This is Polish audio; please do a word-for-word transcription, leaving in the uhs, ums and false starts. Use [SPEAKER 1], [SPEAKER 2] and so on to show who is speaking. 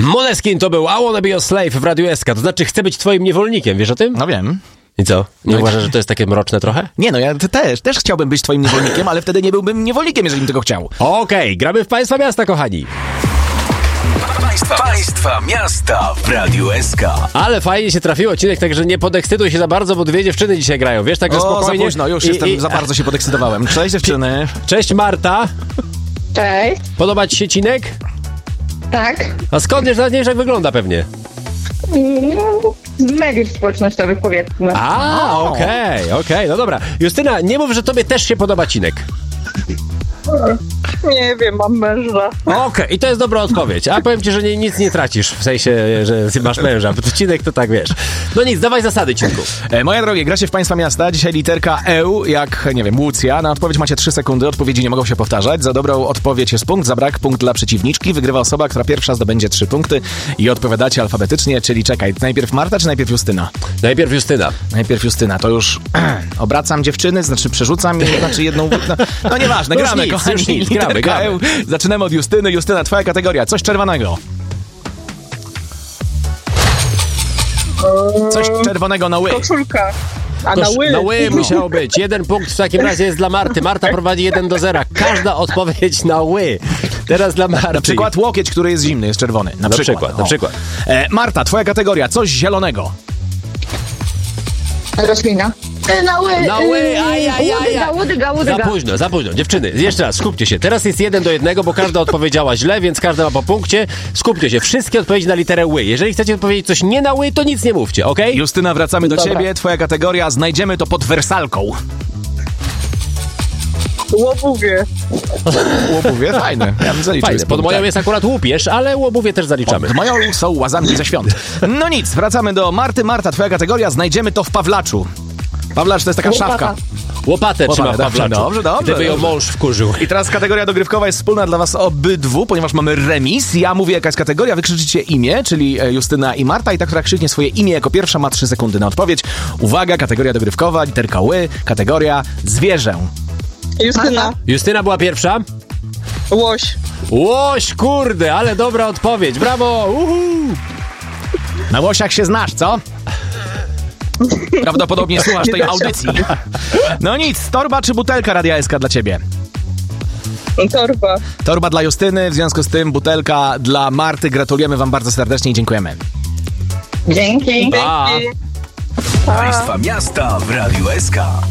[SPEAKER 1] Måneskin to był I Wanna Be Your Slave w Radiu S K, to znaczy chcę być twoim niewolnikiem, wiesz o tym?
[SPEAKER 2] No wiem.
[SPEAKER 1] I co? Nie uważasz, że to jest takie mroczne trochę?
[SPEAKER 2] Nie, no ja też, też chciałbym być twoim niewolnikiem, ale wtedy nie byłbym niewolnikiem, jeżeli bym tego chciał.
[SPEAKER 1] Okej, okay, gramy w Państwa Miasta, kochani.
[SPEAKER 3] Państwa, państwa Miasta w Radiu S K.
[SPEAKER 1] Ale fajnie się trafił odcinek, także nie podekscytuj się za bardzo, bo dwie dziewczyny dzisiaj grają, wiesz, także
[SPEAKER 2] o,
[SPEAKER 1] spokojnie.
[SPEAKER 2] O, za późno, już
[SPEAKER 1] I,
[SPEAKER 2] jestem,
[SPEAKER 1] i...
[SPEAKER 2] za bardzo się podekscytowałem. Cześć dziewczyny.
[SPEAKER 1] Cześć Marta.
[SPEAKER 4] Cześć.
[SPEAKER 1] Podoba ci się Cinek?
[SPEAKER 4] Tak.
[SPEAKER 1] A skąd wiesz, nawet nie wiesz, jak wygląda pewnie?
[SPEAKER 4] No, z mediów społecznościowych, powiedzmy.
[SPEAKER 1] A, okej, okej, okay, no dobra. Justyna, nie mów, że tobie też się podoba Cinek.
[SPEAKER 4] Nie wiem, mam męża.
[SPEAKER 1] Okej, okay, i to jest dobra odpowiedź. A powiem ci, że nie, nic nie tracisz, w sensie, że masz męża, bo to Cinek to tak wiesz. No nic, dawaj zasady, Cinku.
[SPEAKER 2] E, moje drogie, gracie w Państwa Miasta. Dzisiaj literka E, jak, nie wiem, Łucja. Na odpowiedź macie trzy sekundy, odpowiedzi nie mogą się powtarzać. Za dobrą odpowiedź jest punkt, za brak punkt dla przeciwniczki. Wygrywa osoba, która pierwsza zdobędzie trzy punkty i odpowiadacie alfabetycznie, czyli czekaj, najpierw Marta czy najpierw Justyna?
[SPEAKER 1] Najpierw Justyna.
[SPEAKER 2] Najpierw Justyna, to już obracam dziewczyny, znaczy przerzucam i znaczy jedną... No, no nieważne,
[SPEAKER 1] już
[SPEAKER 2] gramy,
[SPEAKER 1] nic,
[SPEAKER 2] kochani.
[SPEAKER 1] już nic, gramy, gramy.
[SPEAKER 2] E. Zaczynamy od Justyny. Justyna, twoja kategoria. Coś czerwonego. Coś czerwonego na ły.
[SPEAKER 4] Koszulka. A
[SPEAKER 1] Kosz,
[SPEAKER 4] na ły?
[SPEAKER 1] Na ły musiało być. Jeden punkt w takim razie jest dla Marty. Marta prowadzi jeden do zera. Każda odpowiedź na ły. Teraz dla Marty.
[SPEAKER 2] Na przykład łokieć, który jest zimny, jest czerwony. Na,
[SPEAKER 1] na
[SPEAKER 2] przykład.
[SPEAKER 1] przykład, na przykład.
[SPEAKER 2] E, Marta, twoja kategoria. Coś zielonego.
[SPEAKER 4] Roślina. Na ły.
[SPEAKER 1] Na ły, aj, aj, aj,
[SPEAKER 4] Łodyga, łodyga, łodyga.
[SPEAKER 1] Za późno, za późno. Dziewczyny, jeszcze raz, skupcie się. Teraz jest jeden do jednego, bo każda odpowiedziała źle, więc każda ma po punkcie. Skupcie się. Wszystkie odpowiedzi na literę ły. Jeżeli chcecie odpowiedzieć coś nie na ły, to nic nie mówcie, okej? Okay?
[SPEAKER 2] Justyna, wracamy do
[SPEAKER 4] Dobra.
[SPEAKER 2] ciebie. Twoja kategoria. Znajdziemy to pod wersalką.
[SPEAKER 4] Łobuwie.
[SPEAKER 2] Łobuwie? Fajne. Ja bym zaliczył.
[SPEAKER 1] Fajne. Pod moją jest akurat łupież, ale łobuwie też zaliczamy.
[SPEAKER 2] Pod moją są łazanki ze świąt. No nic, wracamy do Marty. Marta, twoja kategoria. Znajdziemy to w Pawlaczu. Pawlacz to jest taka
[SPEAKER 4] Łopata.
[SPEAKER 2] szafka.
[SPEAKER 1] Łopatę trzyma w
[SPEAKER 2] dobrze,
[SPEAKER 1] Pawlaczu.
[SPEAKER 2] dobrze, dobrze,
[SPEAKER 1] Gdyby ją
[SPEAKER 2] dobrze.
[SPEAKER 1] mąż wkurzył.
[SPEAKER 2] I teraz kategoria dogrywkowa jest wspólna dla was obydwu, ponieważ mamy remis. Ja mówię, jaka jest kategoria, wy krzyczycie imię, czyli Justyna i Marta, i ta, która krzyknie swoje imię jako pierwsza, ma trzy sekundy na odpowiedź. Uwaga, kategoria dogrywkowa, literka ły, kategoria zwierzę.
[SPEAKER 4] Justyna.
[SPEAKER 1] Justyna była pierwsza.
[SPEAKER 4] Łoś.
[SPEAKER 1] Łoś, kurde, ale dobra odpowiedź. Brawo! Uhu.
[SPEAKER 2] Na łosiach się znasz, co? Prawdopodobnie słuchasz tej audycji. No nic, torba czy butelka Radia S K dla ciebie?
[SPEAKER 4] Torba.
[SPEAKER 2] Torba dla Justyny, w związku z tym butelka dla Marty. Gratulujemy wam bardzo serdecznie i dziękujemy.
[SPEAKER 4] Dzięki.
[SPEAKER 1] Pa.
[SPEAKER 4] Dzięki.
[SPEAKER 3] Państwa Miasta w Radiu S K.